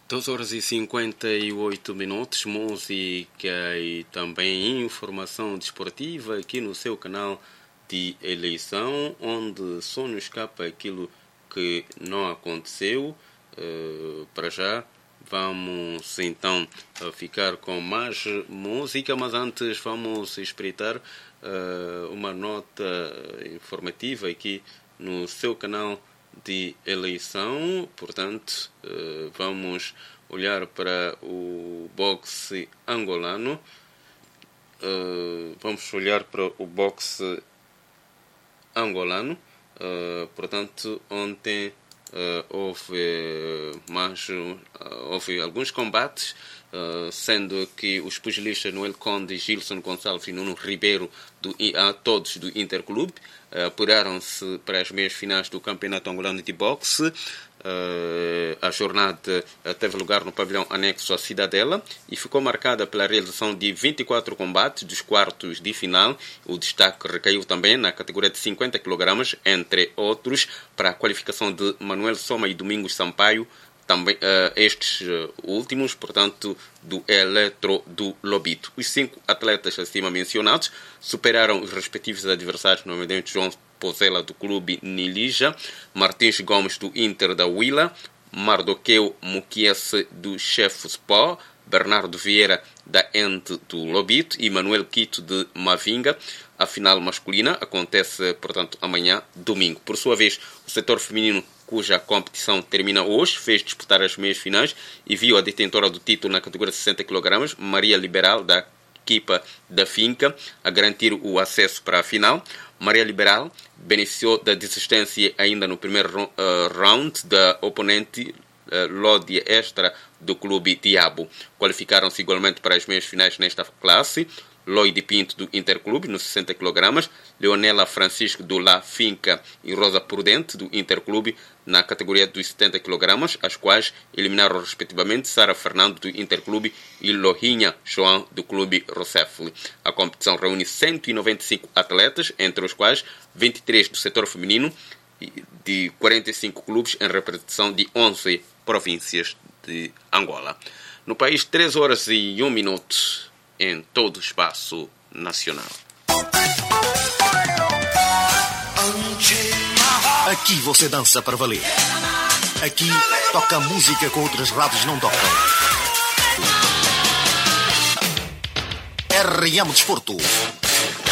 2h58, música e também informação desportiva aqui no seu canal de eleição, onde só nos escapa aquilo que não aconteceu. Para já, vamos então ficar com mais música, mas antes vamos espreitar uma nota informativa aqui no seu canal de eleição. Portanto, vamos olhar para o boxe angolano. Portanto, ontem houve alguns combates, sendo que os pugilistas Noel Conde, Gilson Gonçalves e Nuno Ribeiro, todos do Interclube, apuraram-se para as meias finais do Campeonato Angolano de Boxe. A jornada teve lugar no pavilhão anexo à Cidadela e ficou marcada pela realização de 24 combates dos quartos de final. O destaque recaiu também na categoria de 50 kg, entre outros, para a qualificação de Manuel Soma e Domingos Sampaio, também estes últimos, portanto, do Eletro do Lobito. Os 5 atletas acima mencionados superaram os respectivos adversários, nomeadamente João Pozella, do clube Nilija, Martins Gomes, do Inter da Huila, Mardoqueu Mukiese, do Chef Sport, Bernardo Vieira, da Ente do Lobito e Manuel Quito, de Mavinga. A final masculina acontece, portanto, amanhã, domingo. Por sua vez, o setor feminino, cuja competição termina hoje, fez disputar as meias finais e viu a detentora do título na categoria de 60 kg, Maria Liberal, da equipa da Finca, a garantir o acesso para a final. Maria Liberal beneficiou da desistência ainda no primeiro round da oponente Lódia Extra, do clube Diabo. Qualificaram-se igualmente para as meias finais nesta classe Lloyd Pinto, do Interclube, nos 60 kg, Leonela Francisco, do La Finca, e Rosa Prudente, do Interclube, na categoria dos 70 kg, as quais eliminaram respectivamente Sara Fernando, do Interclube, e Lohinha João, do clube Rossefle. A competição reúne 195 atletas, entre os quais 23 do setor feminino, de 45 clubes em representação de 11 províncias de Angola. No país, 3h01 em todo o espaço nacional. Aqui você dança para valer. Aqui toca música que outras rádios não tocam. RM Desporto,